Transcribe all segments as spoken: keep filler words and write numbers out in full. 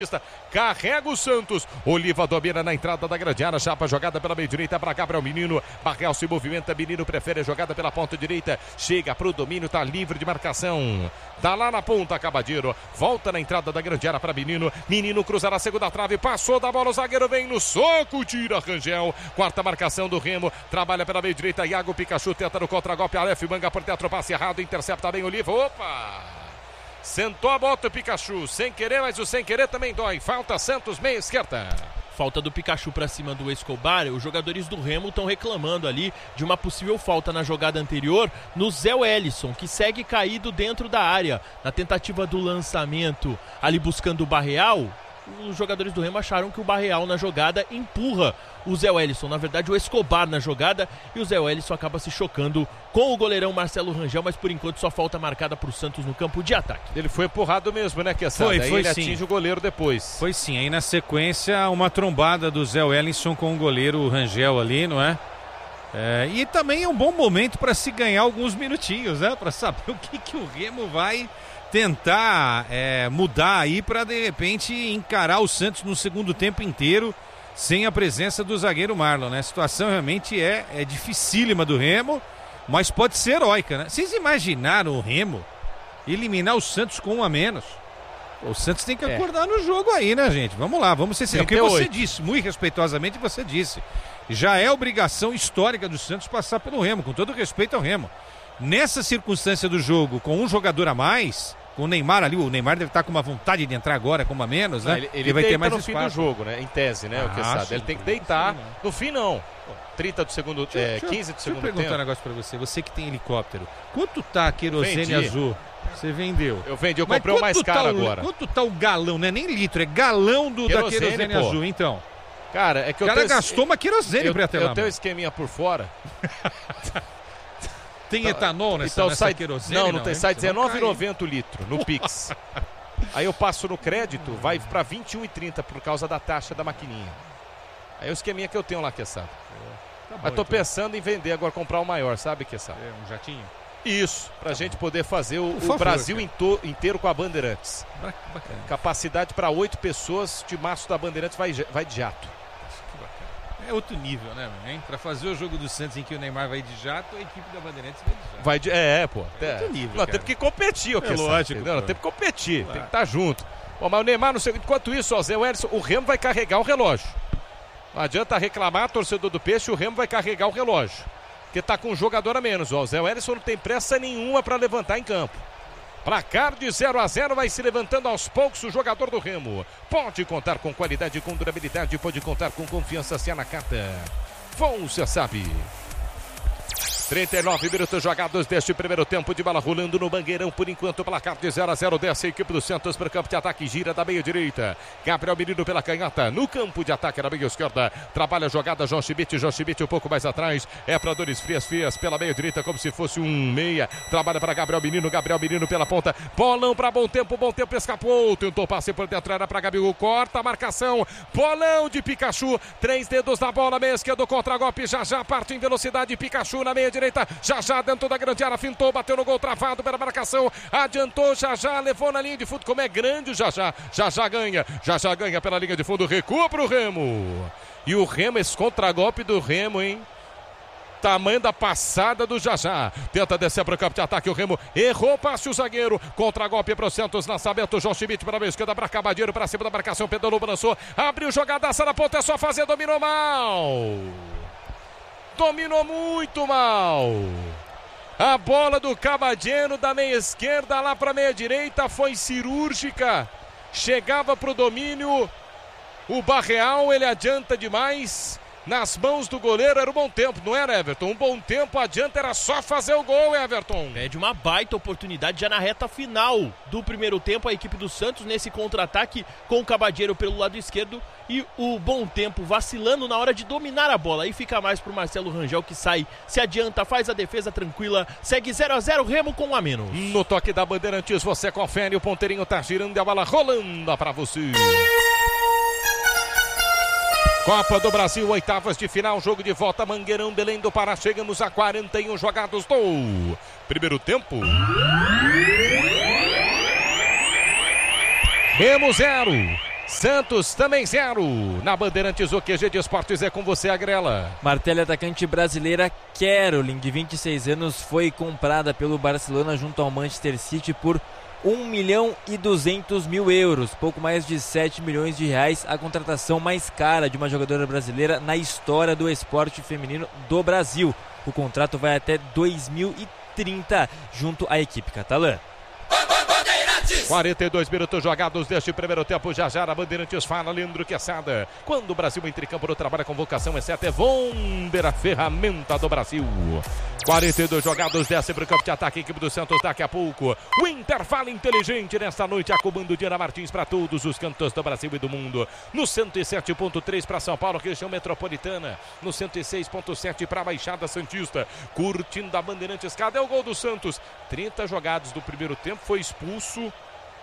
Carrega o Santos. Oliva domina na entrada da grande área. Chapa jogada pela meia direita para Gabriel Menino. Barreal se movimenta. Menino prefere a jogada pela ponta direita. Chega pro domínio. Tá livre de marcação. Tá lá na ponta. Cabadeiro. Volta na entrada da grande área para Menino. Menino cruzará a segunda trave. Passou da bola. O zagueiro vem no soco. Tira Rangel. Quarta marcação do Remo. Trabalha pela meia direita. Iago Pikachu tenta no contra-golpe. Aleph manga por dentro. Passe errado. Intercepta bem Oliva. Opa! Sentou a bota o Pikachu, sem querer, mas o sem querer também dói. Falta Santos, meia esquerda. Falta do Pikachu para cima do Escobar. Os jogadores do Remo estão reclamando ali de uma possível falta na jogada anterior no Zé Wellison, que segue caído dentro da área. Na tentativa do lançamento, ali buscando o Barreal, os jogadores do Remo acharam que o Barreal na jogada empurra o Zé Wellison, na verdade o Escobar na jogada, e o Zé Wellison acaba se chocando com o goleirão Marcelo Rangel, mas por enquanto só falta marcada para o Santos no campo de ataque. Ele foi empurrado mesmo, né, Kessada? Foi, Aí foi ele sim. atinge o goleiro depois. Foi sim, aí na sequência uma trombada do Zé Wellison com o goleiro Rangel ali, não é? é e também é um bom momento para se ganhar alguns minutinhos, né? Para saber o que, que o Remo vai tentar é, mudar aí para de repente encarar o Santos no segundo tempo inteiro sem a presença do zagueiro Marlon, né? A situação realmente é, é dificílima do Remo, mas pode ser heróica, né? Vocês imaginaram o Remo eliminar o Santos com um a menos? O Santos tem que É. acordar no jogo aí, né, gente? Vamos lá, vamos ser sérios. Porque você disse, muito respeitosamente você disse, já é obrigação histórica do Santos passar pelo Remo, com todo respeito ao Remo. Nessa circunstância do jogo, com um jogador a mais, com o Neymar ali, o Neymar deve estar com uma vontade de entrar agora com uma menos, né? Ele, ele vai ter mais no espaço. fim do jogo, né? Em tese, né, Ah, o Kessada? sim, Ele tem que sim, deitar. sim, né? No fim, não. trinta do segundo, Deixa, é, deixa, quinze do deixa segundo eu perguntar tempo. um negócio pra você. Você que tem helicóptero, quanto tá a querosene Vendi. azul? Você vendeu? Eu vendi, eu Mas comprei o mais quanto caro tá o- agora. Quanto tá o galão? Não é nem litro, é galão do, Querosene, da querosene pô. azul, então. Cara, é que O eu cara tenho, gastou uma querosene eu, pra ter eu lá. tenho um esqueminha por fora. Tem etanol nessa, Então nessa sai, querosene? não, não tem, hein? sai Senão dezenove cai. e noventa o litro no Pix. Aí eu passo no crédito, vai pra vinte e um e trinta por causa da taxa da maquininha. Aí é o esqueminha que eu tenho lá, Kessada. Tá bom, Mas tô então. pensando em vender agora, comprar o maior, sabe, Kessada? É, um jatinho? Isso, pra Tá gente bom. poder fazer o, Por o favor, Brasil cara. into- inteiro com a Bandeirantes. Ba- Bacana. Capacidade para oito pessoas, de março da Bandeirantes vai, vai de jato. Que bacana. É outro nível, né, meu, hein? Pra fazer o jogo do Santos em que o Neymar vai de jato, a equipe da Bandeirantes vai de jato. Vai de, é, é, pô. É outro nível, Nós cara. temos que competir, o É que lógico, Não, nós pô. temos que competir, Claro. tem que estar junto. Bom, mas o Neymar, não sei, enquanto isso, ó, Zé Wellison, o Remo vai carregar o relógio. Não adianta reclamar, torcedor do Peixe, o Remo vai carregar o relógio. Porque tá com um jogador a menos. Ó, o Zé Wellison não tem pressa nenhuma para levantar em campo. Placar de zero a zero, vai se levantando aos poucos o jogador do Remo. Pode contar com qualidade, com durabilidade, pode contar com confiança, se é na carta. Você sabe. trinta e nove minutos jogados deste primeiro tempo, de bola rolando no Mangueirão, por enquanto placar de zero a zero, desce a equipe do Santos para o campo de ataque, gira da meia direita, Gabriel Menino pela canhota, no campo de ataque na meia esquerda, trabalha a jogada, João Schmidt, João Schmidt um pouco mais atrás, é para Dores Frias, Frias pela meia direita, como se fosse um meia, trabalha para Gabriel Menino, Gabriel Menino pela ponta, bolão para Bom Tempo, Bom Tempo escapou, tentou passe por dentro, era para Gabigol, corta a marcação, bolão de Pikachu, três dedos na bola, meia esquerda, contra-golpe, já já parte em velocidade, Pikachu na meia direita, já já dentro da grande área, fintou, bateu no gol, travado pela marcação, adiantou, já já levou na linha de fundo, como é grande o já já, já já ganha, já já ganha pela linha de fundo, recua pro Remo, e o Remo, esse contra-golpe do Remo, hein? Tamanho da passada do Jajá. Tenta descer para o campo de ataque. O Remo errou, passe o zagueiro. Contra-golpe para o Santos. Lançamento. João Schmidt para a esquerda. Para Cabadeiro. Para cima da marcação. Pedalou, balançou. Abriu jogadaça na ponta. É só fazer. Dominou mal. Dominou muito mal. A bola do Cabadeiro da meia esquerda lá para a meia direita. Foi cirúrgica. Chegava para o domínio. O Barreal, ele adianta demais. Nas mãos do goleiro era um bom tempo, não era, Everton? Um bom tempo adianta, era só fazer o gol, Everton. Pede uma baita oportunidade já na reta final do primeiro tempo, a equipe do Santos nesse contra-ataque com o Cabadeiro pelo lado esquerdo e o Bom Tempo vacilando na hora de dominar a bola. Aí fica mais pro Marcelo Rangel, que sai, se adianta, faz a defesa tranquila, segue zero a zero, Remo com um a menos. No toque da Bandeirantes, você confere, o ponteirinho tá girando e a bola rolando pra você. Copa do Brasil, oitavas de final, jogo de volta, Mangueirão, Belém do Pará, chegamos a quarenta e um jogados do primeiro tempo. Remo zero, Santos também zero. Na Bandeirantes, o Q G de Esportes é com você, Agrela. Martelli, atacante brasileira Caroline, de vinte e seis anos, foi comprada pelo Barcelona junto ao Manchester City por um milhão e duzentos mil euros, pouco mais de sete milhões de reais, a contratação mais cara de uma jogadora brasileira na história do esporte feminino do Brasil. O contrato vai até dois mil e trinta junto à equipe catalã. quarenta e dois minutos jogados deste primeiro tempo. Já já a Bandeirantes fala, Leandro Quesada. Quando o Brasil entra em campo no trabalho, a convocação é certa, é Vonder, a ferramenta do Brasil. quarenta e dois jogados, desce para o campo de ataque, a equipe do Santos daqui a pouco. O intervalo inteligente nesta noite, acumulando Diana Martins para todos os cantos do Brasil e do mundo. No cento e sete ponto três para São Paulo, região metropolitana. No cento e seis ponto sete para a Baixada Santista. Curtindo a Bandeirantes, cadê o gol do Santos? trinta jogados do primeiro tempo, foi expulso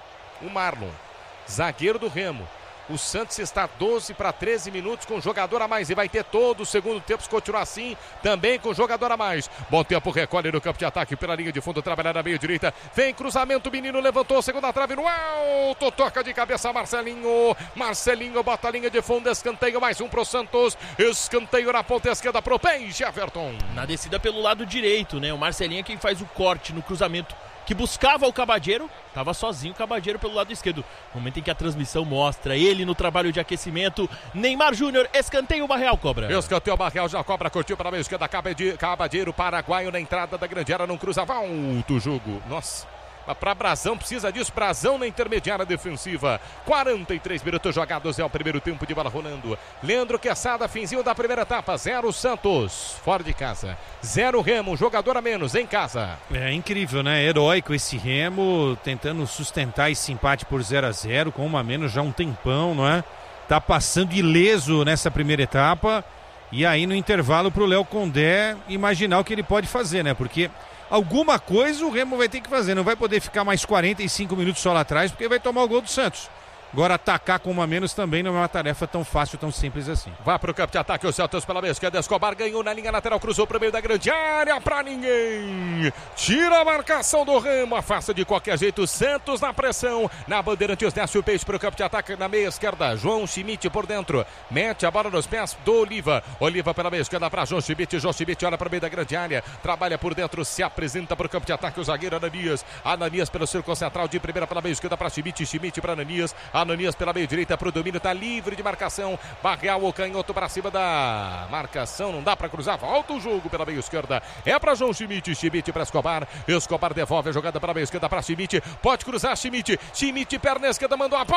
o Marlon, zagueiro do Remo. O Santos está doze para treze minutos com jogador a mais e vai ter todo o segundo tempo se continuar assim, também com jogador a mais. Bom tempo, recolhe no campo de ataque pela linha de fundo, trabalhar na meia direita. Vem cruzamento, o menino levantou, segunda trave no alto, toca de cabeça Marcelinho. Marcelinho bota a linha de fundo, escanteio, mais um pro Santos. Escanteio na ponta esquerda pro Peixe, Everton. Na descida pelo lado direito, né? O Marcelinho é quem faz o corte no cruzamento que buscava o Cabadeiro, estava sozinho o Cabadeiro pelo lado esquerdo. No momento em que a transmissão mostra ele no trabalho de aquecimento, Neymar Júnior, escanteio, o Barreal cobra. Escanteio, o Barreal já cobra, curtiu para a meia esquerda, Cabadeiro, paraguaio na entrada da grande área, não cruza, volta o jogo. Nossa, para Brasão, precisa disso, Brasão na intermediária defensiva. quarenta e três minutos jogados, é o primeiro tempo de bola rolando. Leandro Quesada, finzinho da primeira etapa, zero Santos, fora de casa. Zero Remo, jogador a menos em casa. É incrível, né? Heróico esse Remo, tentando sustentar esse empate por zero a zero, com uma a menos já um tempão, não é? Tá passando ileso nessa primeira etapa. E aí no intervalo pro Léo Condé imaginar o que ele pode fazer, né? Porque alguma coisa o Remo vai ter que fazer, não vai poder ficar mais quarenta e cinco minutos só lá atrás, porque vai tomar o gol do Santos. Agora atacar com uma menos também não é uma tarefa tão fácil, tão simples assim. Vai pro campo de ataque, o Santos pela meia esquerda, Escobar ganhou na linha lateral, cruzou pro meio da grande área, pra ninguém. Tira a marcação do Remo, afasta de qualquer jeito, Santos na pressão. Na Bandeirantes desce o Peixe pro campo de ataque na meia esquerda, João Schmidt por dentro, mete a bola nos pés do Oliva. Oliva pela meia esquerda pra João Schmidt, João Schmidt olha pro meio da grande área, trabalha por dentro, se apresenta pro campo de ataque o zagueiro Ananias. Ananias pelo círculo central de primeira pela meia esquerda pra Schmidt, Schmidt pra Ananias. Ananias pela meia direita pro domínio, tá livre de marcação. Barreal, o canhoto pra cima da marcação, não dá pra cruzar, volta o jogo pela meia esquerda. É pra João Schmidt, Schmidt pra Escobar. Escobar devolve a jogada pela meia esquerda pra Schmidt. Pode cruzar, Schmidt. Schmidt, perna esquerda, mandou a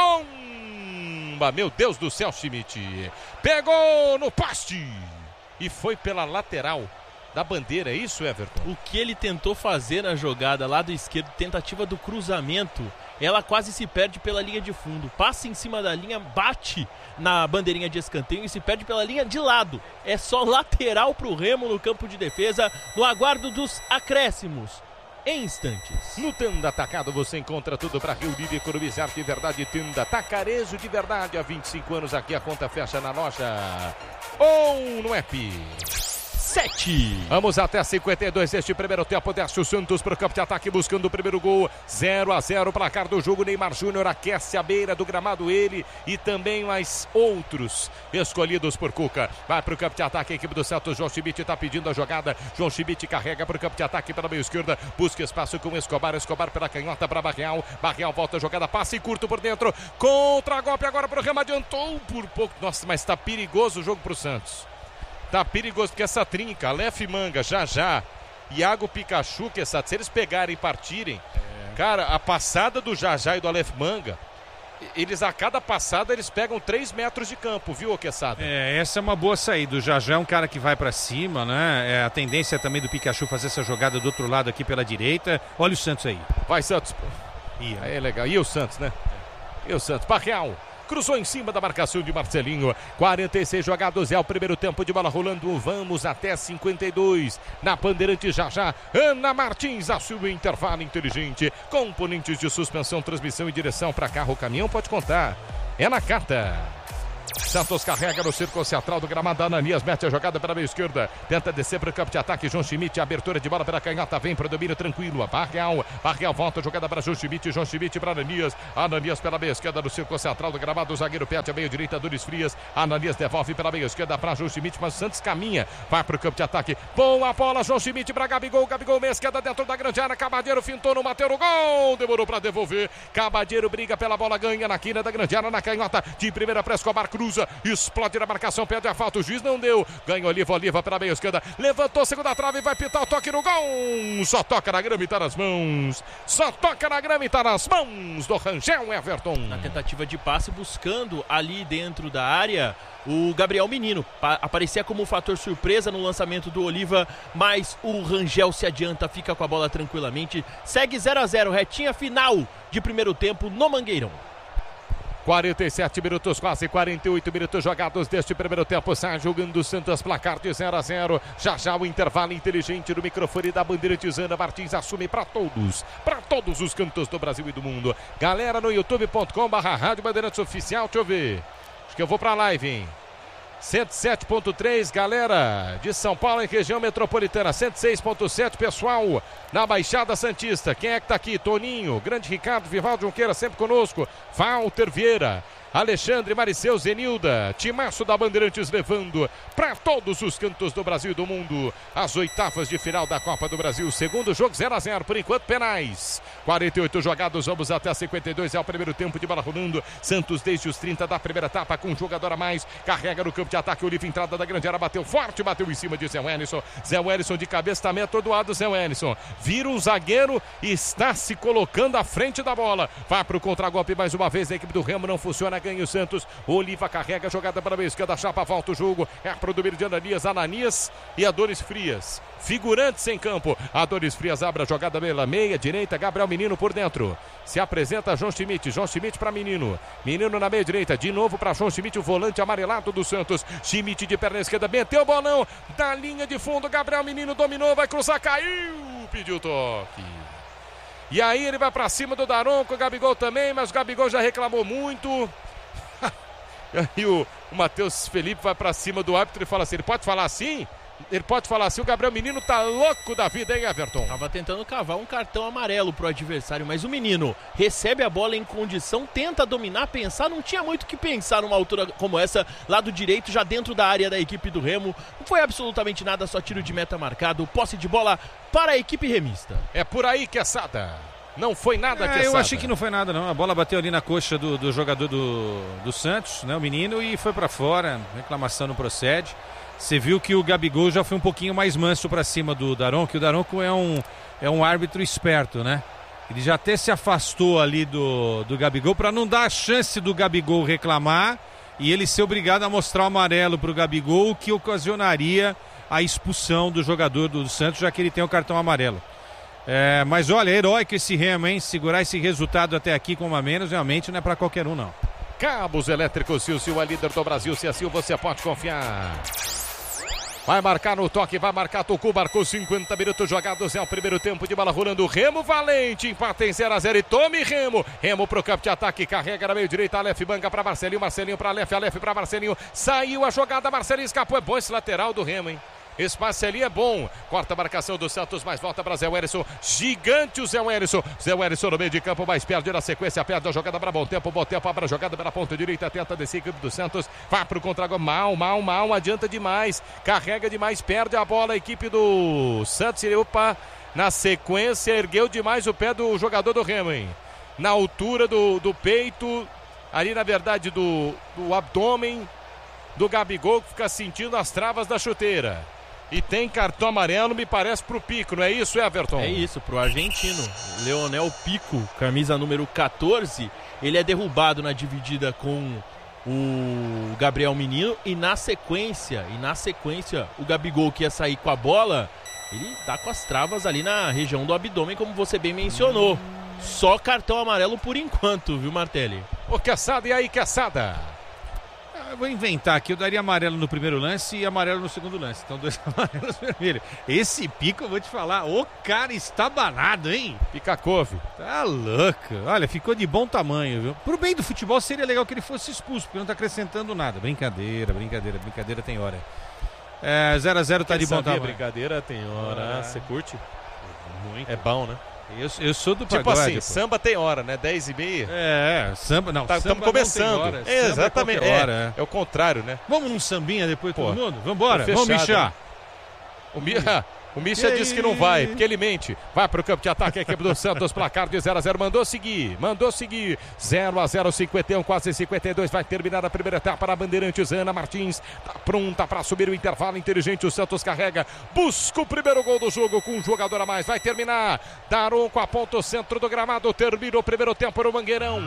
bomba. Meu Deus do céu, Schmidt. Pegou no poste e foi pela lateral da bandeira, é isso, Everton? O que ele tentou fazer na jogada, lado esquerdo, tentativa do cruzamento, ela quase se perde pela linha de fundo, passa em cima da linha, bate na bandeirinha de escanteio e se perde pela linha de lado. É só lateral pro Remo no campo de defesa, no aguardo dos acréscimos. Em instantes. No Tenda Atacado você encontra tudo para reunir e economizar de verdade. Tenda Tacarejo de verdade. Há vinte e cinco anos aqui a conta fecha na loja ou no app. sete. Vamos até cinquenta e dois deste primeiro tempo. Desce o Santos para o campo de ataque buscando o primeiro gol. zero a zero, placar do jogo. Neymar Júnior aquece a beira do gramado, ele e também mais outros escolhidos por Cuca. Vai para o campo de ataque a equipe do Santos. João Schmidt está pedindo a jogada. João Schmidt carrega para o campo de ataque pela meia esquerda. Busca espaço com Escobar. Escobar pela canhota para Barreal. Barreal volta a jogada. Passe curto por dentro. Contra-golpe agora para o Remo. Adiantou por pouco. Nossa, mas está perigoso o jogo para o Santos. Tá perigoso, porque essa trinca, Aleph Manga, já já, Iago Pikachu, que essa, se eles pegarem e partirem, é. Cara, a passada do Jajá e do Aleph Manga, eles a cada passada eles pegam três metros de campo, viu, Quesada? É, essa é uma boa saída. O Jajá é um cara que vai pra cima, né? É, a tendência também do Pikachu fazer essa jogada do outro lado aqui pela direita. Olha o Santos aí. Vai, Santos. Ia. Aí é legal. E o Santos, né? E o Santos. Barreal. Cruzou em cima da marcação de Marcelinho. quarenta e seis jogados, é o primeiro tempo de bola rolando. Vamos até cinquenta e dois. Na Bandeirantes já já, Ana Martins assume o intervalo inteligente. Componentes de suspensão, transmissão e direção para carro, caminhão, pode contar. É na carta. Santos carrega no círculo central do gramado. Ananias mete a jogada pela meia esquerda. Tenta descer para o campo de ataque. João Schmidt, abertura de bola pela canhota. Vem para o domínio tranquilo. Barreal. Barreal volta a jogada para João Schmidt. João Schmidt para Ananias. Ananias pela meia esquerda no círculo central do gramado. O zagueiro perde a meia direita. Dores Frias. Ananias devolve pela meia esquerda para João Schmidt. Mas o Santos caminha. Vai para o campo de ataque. Boa bola. João Schmidt para Gabigol. Gabigol meia esquerda dentro da grande área. Cabadeiro fintou no Mateu no gol. Demorou para devolver. Cabadeiro briga pela bola. Ganha na quina da grande área. Na canhota. De primeira para Escobar. Cruza. Explode na marcação. Perde a falta. O juiz não deu. Ganha Oliva. Oliva pela meia esquerda. Levantou segunda trave. Vai pitar o toque no gol. Só toca na grama e tá nas mãos. Só toca na grama e tá nas mãos do Rangel Everton. Na tentativa de passe, buscando ali dentro da área o Gabriel Menino. Pa- aparecia como um fator surpresa no lançamento do Oliva, mas o Rangel se adianta, fica com a bola tranquilamente. Segue zero a zero, retinha final de primeiro tempo no Mangueirão. quarenta e sete minutos, quase quarenta e oito minutos jogados deste primeiro tempo. Sai jogando o Santos, placar de zero a zero. Já já o intervalo inteligente no microfone da Bandeirantes. Ana Martins assume para todos, para todos os cantos do Brasil e do mundo. Galera no youtube ponto com barra Rádio Bandeirantes Oficial, deixa eu ver. Acho que eu vou para a live, hein? cento e sete ponto três, galera de São Paulo em região metropolitana. cento e seis ponto sete, pessoal na Baixada Santista. Quem é que tá aqui? Toninho, grande Ricardo, Vivaldo Junqueira sempre conosco. Walter Vieira, Alexandre, Mariceu, Zenilda, timaço da Bandeirantes levando para todos os cantos do Brasil e do mundo as oitavas de final da Copa do Brasil. Segundo jogo zero a zero, por enquanto penais. quarenta e oito jogados, vamos até cinquenta e dois, é o primeiro tempo de bola rolando. Santos desde os trinta da primeira etapa com um jogador a mais, carrega no campo de ataque. Oliva, entrada da grande área, bateu forte, bateu em cima de Zé Wellison. Zé Wellison de cabeça, também atordoado. Zé Wellison vira um zagueiro e está se colocando à frente da bola. Vai para o contragolpe mais uma vez, a equipe do Remo não funciona. Ganha o Santos, Oliva carrega a jogada para a esquerda, chapa, volta o jogo, é para o domínio de Ananias, Ananias e a Dores Frias, figurantes em campo. A Dores Frias abre a jogada pela meia direita, Gabriel Menino por dentro, se apresenta João Schmidt, João Schmidt para Menino, Menino na meia direita, de novo para João Schmidt, o volante amarelado do Santos. Schmidt de perna esquerda, meteu o bolão da linha de fundo, Gabriel Menino dominou, vai cruzar, caiu, pediu toque. E aí ele vai para cima do Daronco, o Gabigol também, mas o Gabigol já reclamou muito. E o, o Matheus Felipe vai pra cima do árbitro e fala assim, ele pode falar assim? Ele pode falar assim, o Gabriel Menino tá louco da vida, hein, Everton? Tava tentando cavar um cartão amarelo pro adversário, mas o Menino recebe a bola em condição, tenta dominar, pensar, não tinha muito o que pensar numa altura como essa, lado direito, já dentro da área da equipe do Remo. Não foi absolutamente nada, só tiro de meta marcado, posse de bola para a equipe remista. É por aí, Quesada. Não foi nada, é, Quesada. Eu achei que não foi nada, não. A bola bateu ali na coxa do, do jogador do, do Santos, né, o Menino, e foi pra fora. Reclamação não procede. Você viu que o Gabigol já foi um pouquinho mais manso pra cima do Daronco, que o Daronco é um, é um árbitro esperto, né? Ele já até se afastou ali do, do Gabigol pra não dar a chance do Gabigol reclamar e ele ser obrigado a mostrar o amarelo pro Gabigol, o que ocasionaria a expulsão do jogador do Santos, já que ele tem o cartão amarelo. É, mas olha, heróico esse Remo, hein? Segurar esse resultado até aqui com uma menos, realmente não é pra qualquer um, não. Cabos Elétricos Silcio, é líder do Brasil. Se assim você pode confiar. Vai marcar no toque, vai marcar, tocou, marcou cinquenta minutos jogados, é o primeiro tempo de bola rolando. Remo Valente, empata em zero a zero e tome Remo. Remo pro campo de ataque, carrega na meio direita, Aleph manga pra Marcelinho, Marcelinho pra Aleph, Aleph pra Marcelinho. Saiu a jogada, Marcelinho escapou, é bom esse lateral do Remo, hein? Esse passe ali é bom. Corta a marcação do Santos, mas volta para Zé Wellison. Gigante o Zé Wellison. Zé Wellison no meio de campo, mas perde na sequência. Perde a jogada para Bom Tempo. Bom Tempo abre a jogada pela ponta direita. Tenta descer a equipe do Santos. Vai para o contra-gol. Mal, mal, mal. Adianta demais. Carrega demais. Perde a bola a equipe do Santos. E opa, na sequência ergueu demais o pé do jogador do Remo, hein? Na altura do, do peito. Ali na verdade do, do abdômen do Gabigol, que fica sentindo as travas da chuteira. E tem cartão amarelo, me parece, pro Pico, não é isso, Everton? É isso, pro argentino. Leonel Pico, camisa número catorze. Ele é derrubado na dividida com o Gabriel Menino. E na sequência, e na sequência, o Gabigol, que ia sair com a bola, ele tá com as travas ali na região do abdômen, como você bem mencionou. Só cartão amarelo por enquanto, viu, Martelli? Ô, Quesada, e aí, Quesada? Eu vou inventar aqui, eu daria amarelo no primeiro lance e amarelo no segundo lance. Então, dois amarelos vermelhos. Esse pico, eu vou te falar, o cara está banado, hein? Pica-couve. Tá louco. Olha, ficou de bom tamanho, viu? Pro bem do futebol, seria legal que ele fosse expulso, porque não tá acrescentando nada. Brincadeira, brincadeira, brincadeira tem hora. É, zero a zero tá de bom tamanho. Brincadeira tem hora. Você curte? Muito. É bom, né? Eu, eu sou do tipo pagode. Tipo assim, pô. Samba tem hora, né? dez e meia. É, samba não. Estamos tá, começando. Hora. É, exatamente. É, hora, é. é o contrário, né? Vamos num sambinha depois pô, todo mundo? Vambora, fechado, vamos michar. Né? O Misha, o Misha disse que não vai, porque ele mente. Vai pro campo de ataque, a equipe do Santos, placar de zero a zero. Mandou seguir, mandou seguir. zero a zero, cinquenta e um, quase cinquenta e dois. Vai terminar a primeira etapa para a Bandeirantes. Ana Martins tá pronta para subir o intervalo inteligente. O Santos carrega, busca o primeiro gol do jogo com um jogador a mais. Vai terminar. Daron com a ponta, o centro do gramado. Termina o primeiro tempo no Mangueirão.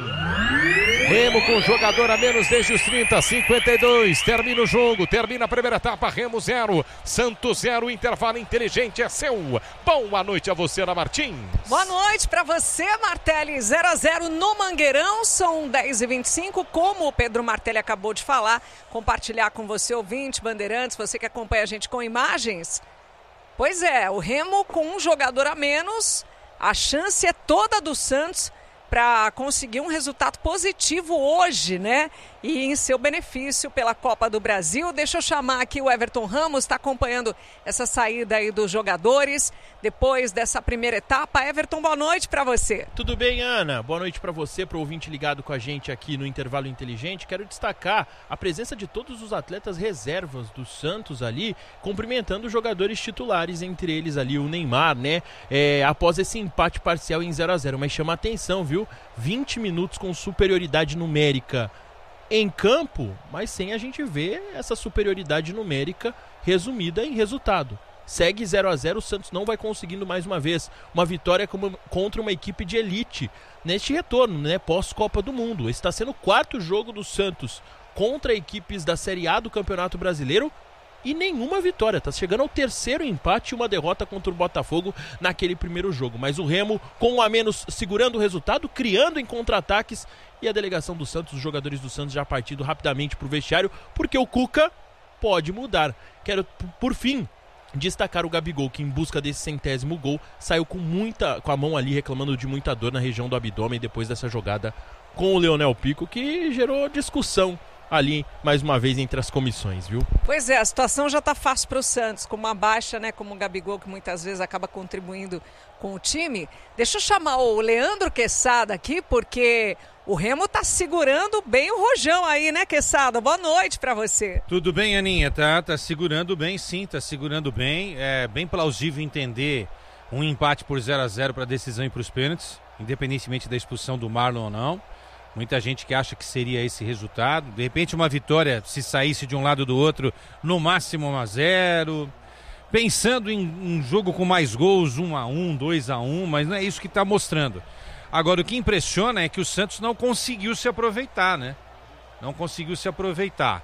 Remo com jogador a menos desde os trinta, cinquenta e dois. Termina o jogo, termina a primeira etapa. Remo zero, Santos zero. Intervalo inteligente é seu. Boa noite a você, Ana Martins. Boa noite para você, Martelli. zero a zero no Mangueirão, são dez e vinte e cinco. Como o Pedro Martelli acabou de falar, compartilhar com você, ouvinte, Bandeirantes, você que acompanha a gente com imagens. Pois é, o Remo com um jogador a menos, a chance é toda do Santos para conseguir um resultado positivo hoje, né? E em seu benefício pela Copa do Brasil. Deixa eu chamar aqui o Everton Ramos, está acompanhando essa saída aí dos jogadores depois dessa primeira etapa. Everton, boa noite para você. Tudo bem, Ana? Boa noite para você, para o ouvinte ligado com a gente aqui no Intervalo Inteligente. Quero destacar a presença de todos os atletas reservas do Santos ali, cumprimentando os jogadores titulares, entre eles ali o Neymar, né? É, após esse empate parcial em zero a zero, mas chama a atenção, viu? vinte minutos com superioridade numérica em campo, mas sem a gente ver essa superioridade numérica resumida em resultado. Segue zero a zero, o Santos não vai conseguindo mais uma vez uma vitória como, contra uma equipe de elite neste retorno, né, pós-Copa do Mundo. Esse está sendo o quarto jogo do Santos contra equipes da Série A do Campeonato Brasileiro e nenhuma vitória. Está chegando ao terceiro empate e uma derrota contra o Botafogo naquele primeiro jogo. Mas o Remo, com um a menos, segurando o resultado, criando em contra-ataques, e a delegação do Santos, os jogadores do Santos já partindo rapidamente para o vestiário, porque o Cuca pode mudar. Quero, por fim, destacar o Gabigol, que em busca desse centésimo gol, saiu com, muita, com a mão ali reclamando de muita dor na região do abdômen depois dessa jogada com o Leonel Pico, que gerou discussão ali, mais uma vez, entre as comissões, viu? Pois é, a situação já tá fácil para o Santos, com uma baixa, né, como o Gabigol, que muitas vezes acaba contribuindo com o time. Deixa eu chamar o Leandro Quesada aqui, porque o Remo tá segurando bem o rojão aí, né, Quesada? Boa noite para você. Tudo bem, Aninha? Tá, tá segurando bem, sim, tá segurando bem. É bem plausível entender um empate por zero a zero para decisão e para os pênaltis, independentemente da expulsão do Marlon ou não. Muita gente que acha que seria esse resultado. De repente uma vitória, se saísse de um lado ou do outro, no máximo um a zero. Pensando em um jogo com mais gols, um a um, dois a um, mas não é isso que está mostrando. Agora, o que impressiona é que o Santos não conseguiu se aproveitar, né? Não conseguiu se aproveitar.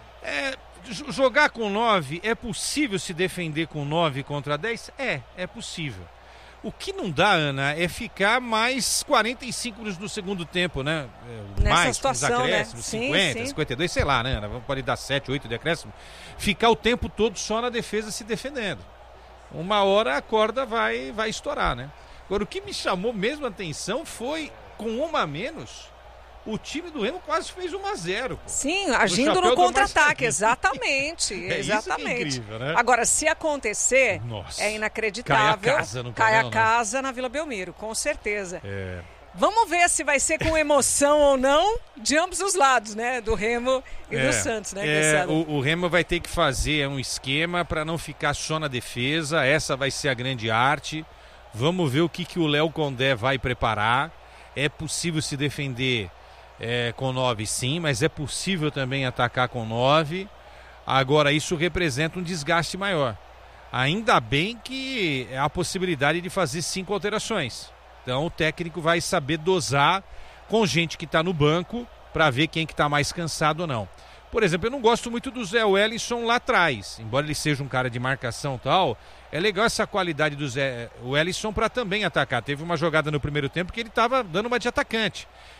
É, jogar com nove, é possível se defender com nove contra dez? É, é possível. O que não dá, Ana, é ficar mais quarenta e cinco minutos no segundo tempo, né? Nessa mais situação, os acréscimos, né? cinquenta, sim, cinquenta e dois, sei lá, né, Ana? Pode dar sete, oito de acréscimo. Ficar o tempo todo só na defesa se defendendo. Uma hora a corda vai, vai estourar, né? Agora, o que me chamou mesmo a atenção foi, com uma a menos, o time do Remo quase fez um a zero. Pô. Sim, agindo no, no contra-ataque, exatamente, é exatamente. Isso que é incrível, né? Agora, se acontecer, Nossa, é inacreditável. Cai a casa no Cai canal, a casa né? na Vila Belmiro, com certeza. É. Vamos ver se vai ser com emoção ou não de ambos os lados, né? Do Remo e é, do Santos, né? É, o, o Remo vai ter que fazer um esquema para não ficar só na defesa. Essa vai ser a grande arte. Vamos ver o que, que o Léo Condé vai preparar. É possível se defender é, com nove, sim, mas é possível também atacar com nove. Agora, isso representa um desgaste maior. Ainda bem que há a possibilidade de fazer cinco alterações. Então o técnico vai saber dosar com gente que está no banco para ver quem que está mais cansado ou não. Por exemplo, eu não gosto muito do Zé Wellison lá atrás. Embora ele seja um cara de marcação e tal, é legal essa qualidade do Zé Wellison para também atacar. Teve uma jogada no primeiro tempo que ele estava dando uma de atacante.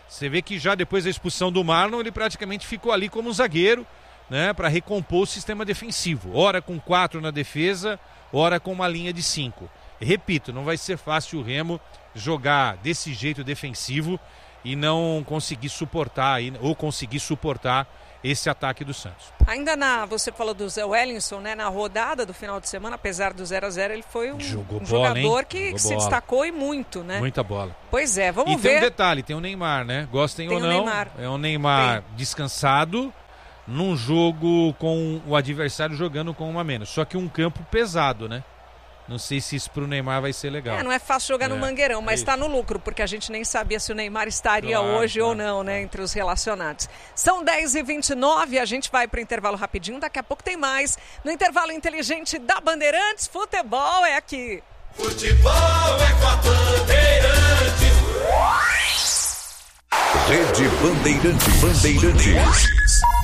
Você vê que já depois da expulsão do Marlon, ele praticamente ficou ali como um zagueiro, né, para recompor o sistema defensivo. Ora com quatro na defesa, ora com uma linha de cinco. Repito, não vai ser fácil o Remo jogar desse jeito defensivo e não conseguir suportar, ou conseguir suportar esse ataque do Santos. Ainda na, você falou do Zé Wellington, né, na rodada do final de semana, apesar do zero a zero, ele foi um, Jogou um bola, jogador hein? que, Jogou que se bola. destacou e muito, né? Muita bola. Pois é, vamos e ver. tem um detalhe, tem o Neymar, né? Gostem Tem ou o não, Neymar. é um Neymar Tem. descansado num jogo com o adversário jogando com uma menos. Só que um campo pesado, né? Não sei se isso pro Neymar vai ser legal. É, não é fácil jogar É, no Mangueirão, mas é está no lucro, porque a gente nem sabia se o Neymar estaria Claro, hoje claro, ou não, né, claro. entre os relacionados. São dez e vinte e nove, a gente vai para o intervalo rapidinho, daqui a pouco tem mais. No intervalo inteligente da Bandeirantes, futebol é aqui. Futebol é com a Bandeirantes. Rede Bandeirantes. Bandeirantes.